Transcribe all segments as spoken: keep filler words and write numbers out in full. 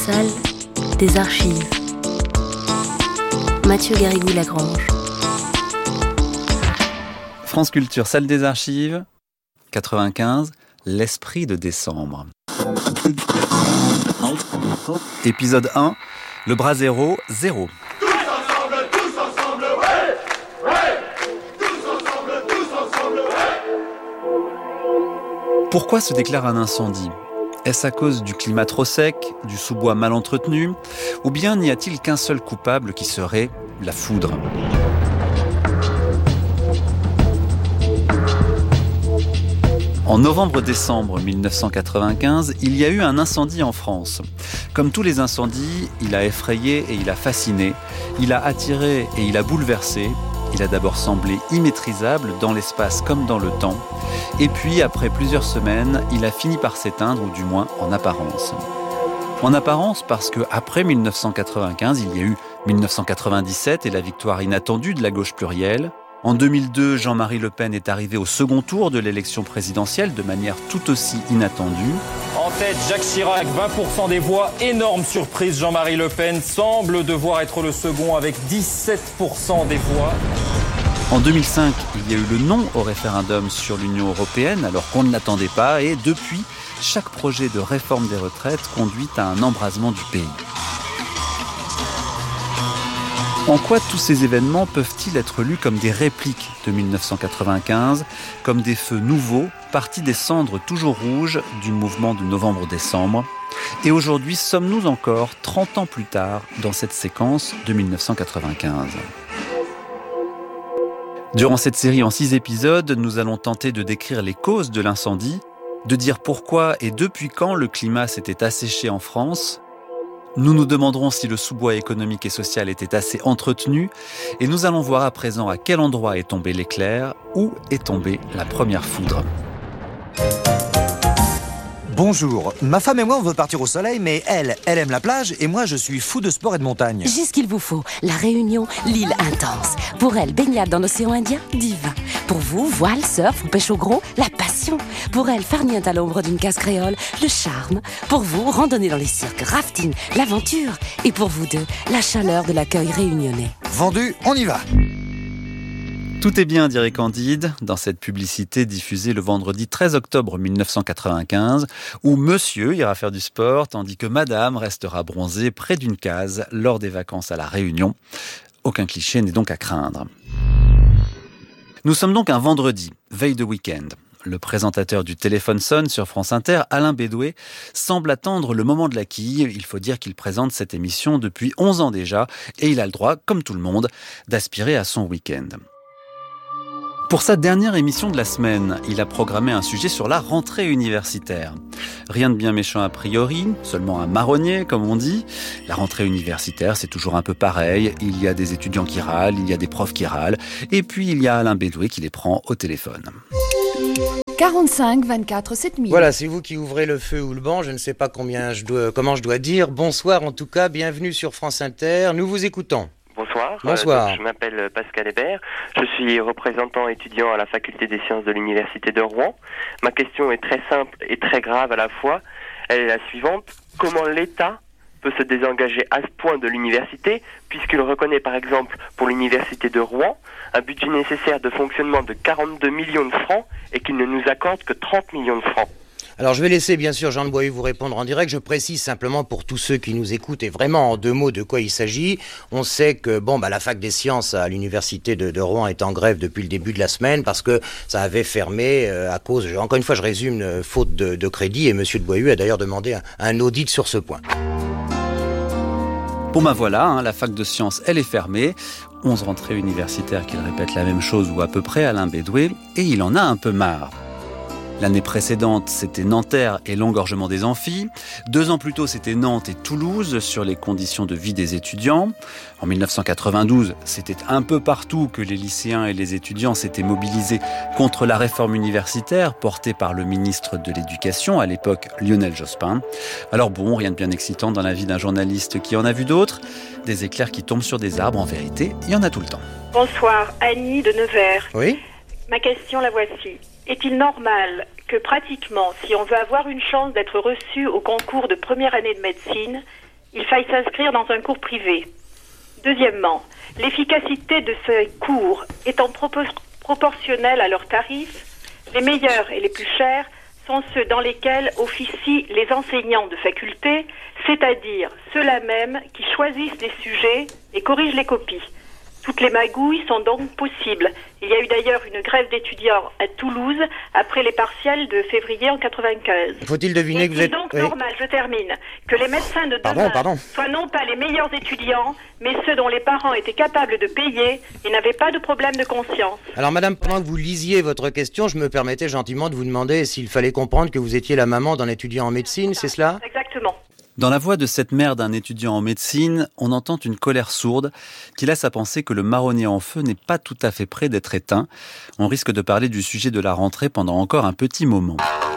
Salle des archives. Mathieu Garrigou-Lagrange. France Culture, Salle des archives, quatre-vingt-quinze, l'esprit de décembre. Épisode un, le bras zéro, zéro. Tous ensemble, tous ensemble, ouais, ouais. Tous ensemble, tous ensemble, ouais. Pourquoi se déclare un incendie ? Est-ce à cause du climat trop sec, du sous-bois mal entretenu, ou bien n'y a-t-il qu'un seul coupable qui serait la foudre ? En novembre-décembre mille neuf cent quatre-vingt-quinze, il y a eu un incendie en France. Comme tous les incendies, il a effrayé et il a fasciné, il a attiré et il a bouleversé. Il a d'abord semblé immaîtrisable dans l'espace comme dans le temps. Et puis, après plusieurs semaines, il a fini par s'éteindre, ou du moins en apparence. En apparence parce qu'après mille neuf cent quatre-vingt-quinze, il y a eu mille neuf cent quatre-vingt-dix-sept et la victoire inattendue de la gauche plurielle. En deux mille deux, Jean-Marie Le Pen est arrivé au second tour de l'élection présidentielle de manière tout aussi inattendue. En tête, Jacques Chirac, vingt pour cent des voix. Énorme surprise, Jean-Marie Le Pen semble devoir être le second avec dix-sept pour cent des voix. En deux mille cinq, il y a eu le non au référendum sur l'Union européenne, alors qu'on ne l'attendait pas. Et depuis, chaque projet de réforme des retraites conduit à un embrasement du pays. En quoi tous ces événements peuvent-ils être lus comme des répliques de mille neuf cent quatre-vingt-quinze, comme des feux nouveaux, partis des cendres toujours rouges du mouvement de novembre-décembre ? Et aujourd'hui, sommes-nous encore, trente ans plus tard, dans cette séquence de mille neuf cent quatre-vingt-quinze ? Durant cette série en six épisodes, nous allons tenter de décrire les causes de l'incendie, de dire pourquoi et depuis quand le climat s'était asséché en France. Nous nous demanderons si le sous-bois économique et social était assez entretenu et nous allons voir à présent à quel endroit est tombé l'éclair, où est tombée la première foudre. Bonjour, ma femme et moi on veut partir au soleil, mais elle, elle aime la plage et moi je suis fou de sport et de montagne. J'ai ce qu'il vous faut, la Réunion, l'île intense. Pour elle, baignade dans l'océan Indien, divin. Pour vous, voile, surf ou pêche au gros, la passion. Pour elle, farniente à l'ombre d'une case créole, le charme. Pour vous, randonnée dans les cirques, rafting, l'aventure. Et pour vous deux, la chaleur de l'accueil réunionnais. Vendu, on y va. Tout est bien, dirait Candide, dans cette publicité diffusée le vendredi treize octobre mille neuf cent quatre-vingt-quinze, où monsieur ira faire du sport, tandis que madame restera bronzée près d'une case lors des vacances à La Réunion. Aucun cliché n'est donc à craindre. Nous sommes donc un vendredi, veille de week-end. Le présentateur du Téléphone sonne sur France Inter, Alain Bédoué, semble attendre le moment de la quille. Il faut dire qu'il présente cette émission depuis onze ans déjà, et il a le droit, comme tout le monde, d'aspirer à son week-end. Pour sa dernière émission de la semaine, il a programmé un sujet sur la rentrée universitaire. Rien de bien méchant a priori, seulement un marronnier, comme on dit. La rentrée universitaire, c'est toujours un peu pareil. Il y a des étudiants qui râlent, il y a des profs qui râlent, et puis il y a Alain Bédoué qui les prend au téléphone. quarante-cinq vingt-quatre sept mille. Voilà, c'est vous qui ouvrez le feu ou le banc, je ne sais pas combien je dois, comment je dois dire. Bonsoir en tout cas, bienvenue sur France Inter, nous vous écoutons. Bonsoir, Bonsoir. Euh, donc, je m'appelle Pascal Hébert, je suis représentant étudiant à la faculté des sciences de l'université de Rouen. Ma question est très simple et très grave à la fois, elle est la suivante: comment l'État peut se désengager à ce point de l'université, puisqu'il reconnaît par exemple pour l'université de Rouen un budget nécessaire de fonctionnement de quarante-deux millions de francs et qu'il ne nous accorde que trente millions de francs. Alors je vais laisser bien sûr Jean de Boyer vous répondre en direct. Je précise simplement pour tous ceux qui nous écoutent et vraiment en deux mots de quoi il s'agit. On sait que bon bah la fac des sciences à l'université de, de Rouen est en grève depuis le début de la semaine parce que ça avait fermé euh, à cause, encore une fois je résume, euh, faute de, de crédit, et Monsieur de Boyer a d'ailleurs demandé un, un audit sur ce point. Bon ben voilà, hein, la fac de sciences elle est fermée. onze rentrées universitaires qui répètent la même chose ou à peu près, Alain Bédoué, et il en a un peu marre. L'année précédente, c'était Nanterre et l'engorgement des amphis. Deux ans plus tôt, c'était Nantes et Toulouse sur les conditions de vie des étudiants. En mille neuf cent quatre-vingt-douze, c'était un peu partout que les lycéens et les étudiants s'étaient mobilisés contre la réforme universitaire portée par le ministre de l'Éducation, à l'époque Lionel Jospin. Alors bon, rien de bien excitant dans la vie d'un journaliste qui en a vu d'autres. Des éclairs qui tombent sur des arbres, en vérité, il y en a tout le temps. Bonsoir, Annie de Nevers. Oui ? Ma question, la voici. Est-il normal que pratiquement, si on veut avoir une chance d'être reçu au concours de première année de médecine, il faille s'inscrire dans un cours privé. Deuxièmement, l'efficacité de ces cours étant propos- proportionnelle à leurs tarifs, les meilleurs et les plus chers sont ceux dans lesquels officient les enseignants de faculté, c'est-à-dire ceux-là même qui choisissent les sujets et corrigent les copies. Toutes les magouilles sont donc possibles. Il y a eu d'ailleurs une grève d'étudiants à Toulouse après les partiels de février en quatre-vingt-quinze. Faut-il deviner Et que vous êtes... donc oui. normal, je termine, que les médecins de Pardon, demain pardon. soient non pas les meilleurs étudiants, mais ceux dont les parents étaient capables de payer et n'avaient pas de problème de conscience. Alors madame, pendant que vous lisiez votre question, je me permettais gentiment de vous demander s'il fallait comprendre que vous étiez la maman d'un étudiant en médecine, c'est cela ? Exactement. Dans la voix de cette mère d'un étudiant en médecine, on entend une colère sourde qui laisse à penser que le marronnier en feu n'est pas tout à fait près d'être éteint. On risque de parler du sujet de la rentrée pendant encore un petit moment.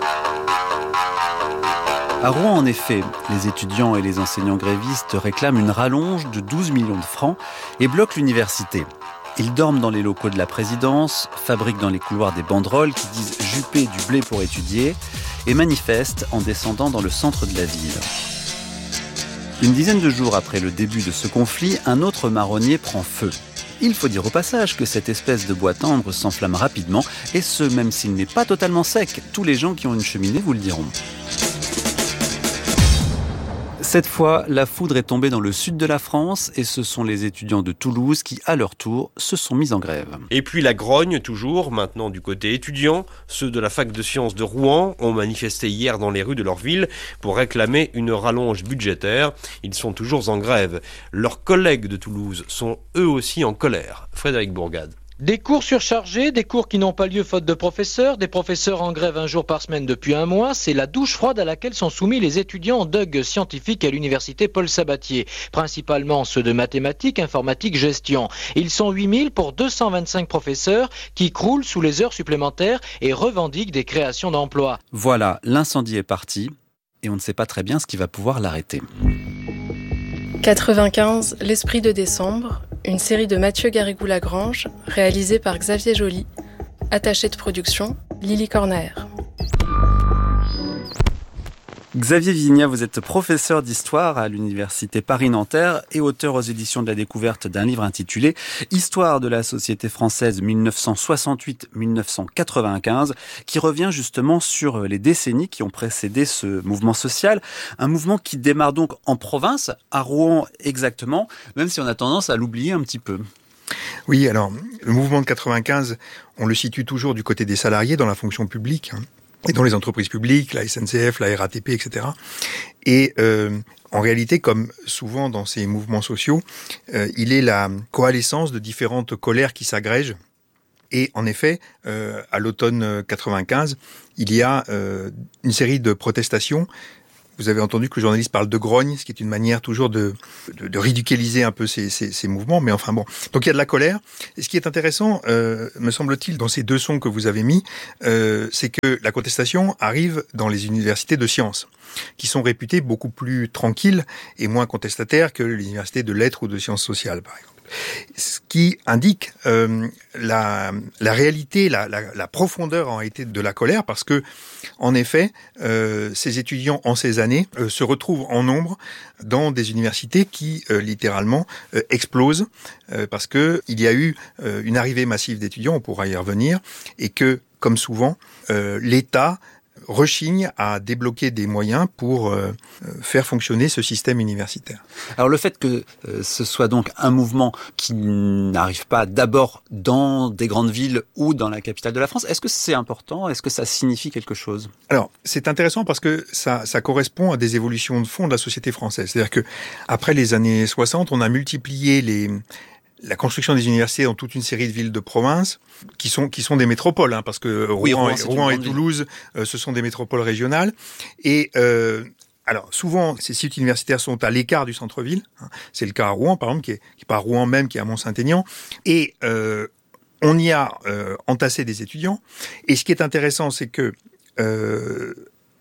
À Rouen, en effet, les étudiants et les enseignants grévistes réclament une rallonge de douze millions de francs et bloquent l'université. Ils dorment dans les locaux de la présidence, fabriquent dans les couloirs des banderoles qui disent « Juppé du blé pour étudier » et manifestent en descendant dans le centre de la ville. Une dizaine de jours après le début de ce conflit, un autre marronnier prend feu. Il faut dire au passage que cette espèce de bois tendre s'enflamme rapidement, et ce, même s'il n'est pas totalement sec. Tous les gens qui ont une cheminée vous le diront. Cette fois, la foudre est tombée dans le sud de la France et ce sont les étudiants de Toulouse qui, à leur tour, se sont mis en grève. Et puis la grogne, toujours, maintenant du côté étudiant. Ceux de la fac de sciences de Rouen ont manifesté hier dans les rues de leur ville pour réclamer une rallonge budgétaire. Ils sont toujours en grève. Leurs collègues de Toulouse sont eux aussi en colère. Frédéric Bourgade. Des cours surchargés, des cours qui n'ont pas lieu faute de professeurs, des professeurs en grève un jour par semaine depuis un mois, c'est la douche froide à laquelle sont soumis les étudiants en D U G scientifique à l'université Paul Sabatier, principalement ceux de mathématiques, informatique, gestion. Ils sont huit mille pour deux cent vingt-cinq professeurs qui croulent sous les heures supplémentaires et revendiquent des créations d'emplois. Voilà, l'incendie est parti et on ne sait pas très bien ce qui va pouvoir l'arrêter. quatre-vingt-quinze, l'esprit de décembre, une série de Mathieu Garrigou-Lagrange, réalisée par Xavier Joly, attaché de production, Lily Cornaer. Xavier Vignat, vous êtes professeur d'histoire à l'université Paris-Nanterre et auteur aux éditions de la Découverte d'un livre intitulé « Histoire de la société française dix-neuf cent soixante-huit à dix-neuf cent quatre-vingt-quinze » qui revient justement sur les décennies qui ont précédé ce mouvement social. Un mouvement qui démarre donc en province, à Rouen exactement, même si on a tendance à l'oublier un petit peu. Oui, alors, le mouvement de quatre-vingt-quinze, on le situe toujours du côté des salariés dans la fonction publique, hein. Et dans les entreprises publiques, la S N C F, la R A T P, et cetera. Et euh, en réalité, comme souvent dans ces mouvements sociaux, euh, il est la coalescence de différentes colères qui s'agrègent. Et en effet, euh, à l'automne quatre-vingt-quinze, il y a euh, une série de protestations. Vous avez entendu que le journaliste parle de grogne, ce qui est une manière toujours de, de, de ridiculiser un peu ces, ces, ces mouvements. Mais enfin bon, donc il y a de la colère. Et ce qui est intéressant, euh, me semble-t-il, dans ces deux sons que vous avez mis, euh, c'est que la contestation arrive dans les universités de sciences, qui sont réputées beaucoup plus tranquilles et moins contestataires que les universités de lettres ou de sciences sociales, par exemple. Ce qui indique euh, la, la réalité, la, la, la profondeur en réalité de la colère, parce que, en effet, euh, ces étudiants en ces années euh, se retrouvent en nombre dans des universités qui, euh, littéralement, euh, explosent, euh, parce que il y a eu euh, une arrivée massive d'étudiants, on pourra y revenir, et que, comme souvent, euh, l'État rechigne à débloquer des moyens pour euh, faire fonctionner ce système universitaire. Alors le fait que euh, ce soit donc un mouvement qui n'arrive pas d'abord dans des grandes villes ou dans la capitale de la France, est-ce que c'est important ? Est-ce que ça signifie quelque chose ? Alors, c'est intéressant parce que ça, ça correspond à des évolutions de fond de la société française. C'est-à-dire que après les années soixante, on a multiplié les... la construction des universités dans toute une série de villes de province qui sont qui sont des métropoles, hein, parce que Rouen, oui, Rouen, et, Rouen et Toulouse, euh, ce sont des métropoles régionales. Et euh, alors souvent, ces sites universitaires sont à l'écart du centre-ville. Hein. C'est le cas à Rouen, par exemple, qui est, qui est pas à Rouen même, qui est à Mont-Saint-Aignan. Et euh, on y a euh, entassé des étudiants. Et ce qui est intéressant, c'est que euh,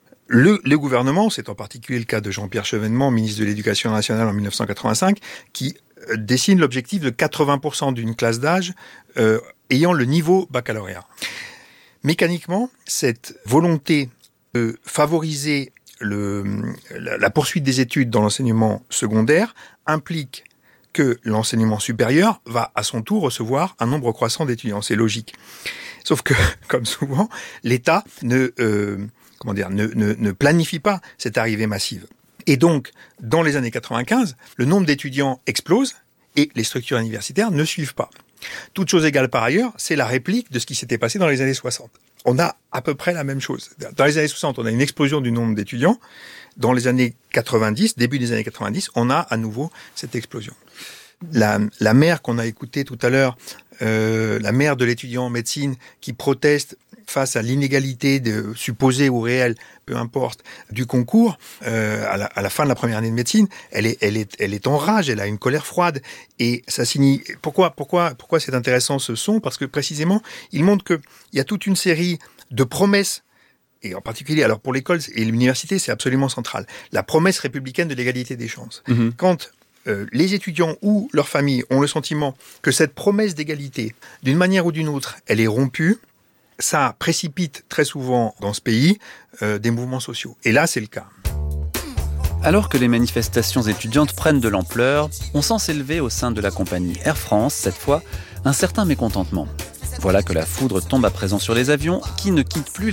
Le, le gouvernement, c'est en particulier le cas de Jean-Pierre Chevènement, ministre de l'Éducation nationale en dix-neuf cent quatre-vingt-cinq, qui euh, dessine l'objectif de quatre-vingts pour cent d'une classe d'âge euh, ayant le niveau baccalauréat. Mécaniquement, cette volonté de favoriser le, la, la poursuite des études dans l'enseignement secondaire implique que l'enseignement supérieur va à son tour recevoir un nombre croissant d'étudiants. C'est logique. Sauf que, comme souvent, l'État ne, euh, comment dire, ne, ne, ne planifie pas cette arrivée massive. Et donc, dans les années quatre-vingt-quinze, le nombre d'étudiants explose et les structures universitaires ne suivent pas. Toute chose égale par ailleurs, c'est la réplique de ce qui s'était passé dans les années soixante. On a à peu près la même chose. Dans les années soixante, on a une explosion du nombre d'étudiants. Dans les années quatre-vingt-dix, début des années quatre-vingt-dix, on a à nouveau cette explosion. La, la mère qu'on a écoutée tout à l'heure, euh, la mère de l'étudiant en médecine qui proteste face à l'inégalité de, supposée ou réelle, peu importe, du concours, euh, à, la, à la fin de la première année de médecine, elle est, elle est, elle est en rage, elle a une colère froide. Et ça signifie... Pourquoi, pourquoi, pourquoi c'est intéressant ce son ? Parce que précisément, il montre qu'il y a toute une série de promesses, et en particulier, alors pour l'école et l'université, c'est absolument central, la promesse républicaine de l'égalité des chances. Mmh. Quand euh, les étudiants ou leurs familles ont le sentiment que cette promesse d'égalité, d'une manière ou d'une autre, elle est rompue, ça précipite très souvent dans ce pays euh, des mouvements sociaux. Et là, c'est le cas. Alors que les manifestations étudiantes prennent de l'ampleur, on sent s'élever au sein de la compagnie Air France, cette fois, un certain mécontentement. Voilà que la foudre tombe à présent sur les avions qui ne quittent plus